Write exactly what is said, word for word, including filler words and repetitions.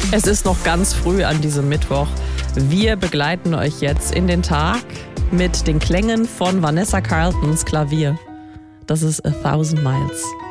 Es ist noch ganz früh an diesem Mittwoch. Wir begleiten euch jetzt in den Tag mit den Klängen von Vanessa Carltons Klavier. Das ist A Thousand Miles.